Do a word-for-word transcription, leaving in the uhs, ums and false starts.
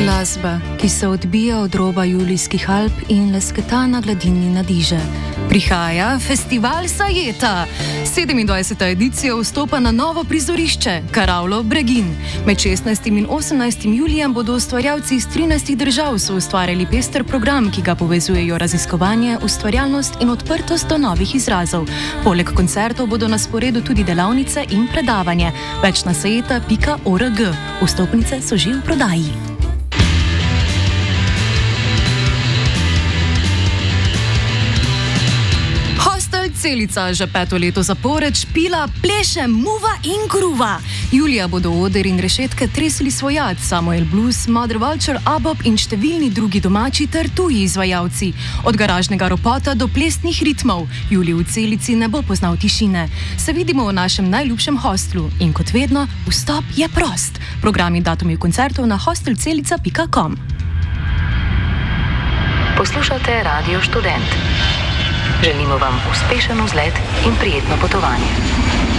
Glasba, ki se odbija od roba Julijskih Alp in lesketa na gladini Nadiže. Prihaja Festival Sajeta. sedemindvajseta edicija vstopa na novo prizorišče, Karavlo Bregin. Med šestnajstim in osemnajstim julijem bodo ustvarjalci iz trinajstih držav soustvarjali pester program, ki ga povezujejo raziskovanje, ustvarjalnost in odprtost do novih izrazov. Poleg koncertov bodo na sporedu tudi delavnice in predavanje. Več na sajeta pika org. Vstopnice so že v prodaji. Celica že peto leto zapored špila, pleše, muva in gruva. Julija bodo oder in rešetke tresli svojat, Samuel Blues, Mother Vulture, Abob in številni drugi domači ter tuji izvajalci. Od garažnega ropota do plesnih ritmov. Julij v Celici ne bo poznal tišine. Se vidimo v našem najljubšem hostlu in kot vedno, vstop je prost. Programi in datumi koncertov na hostelcelica pika com. Poslušate Radio Študent. Želimo vam uspešen vzlet in prijetno potovanje.